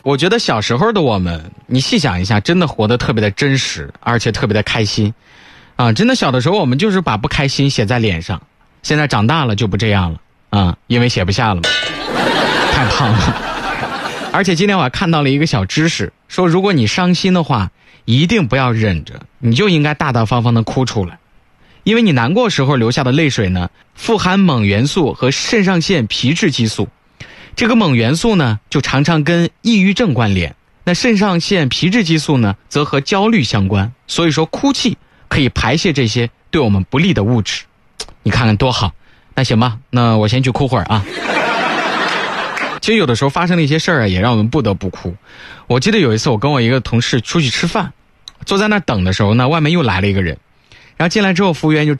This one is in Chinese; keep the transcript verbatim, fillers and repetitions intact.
我觉得小时候的我们，你细想一下，真的活得特别的真实，而且特别的开心啊！真的小的时候我们就是把不开心写在脸上，现在长大了就不这样了啊，因为写不下了嘛，太胖了。而且今天我还看到了一个小知识，说如果你伤心的话，一定不要忍着，你就应该大大方方的哭出来，因为你难过时候流下的泪水呢，富含锰元素和肾上腺皮质激素。这个锰元素呢，就常常跟抑郁症关联，那肾上腺皮质激素呢，则和焦虑相关。所以说，哭泣可以排泄这些对我们不利的物质。你看看多好。那行吧，那我先去哭会儿啊。其实有的时候发生的一些事儿啊，也让我们不得不哭。我记得有一次我跟我一个同事出去吃饭，坐在那儿等的时候呢，外面又来了一个人，然后进来之后服务员就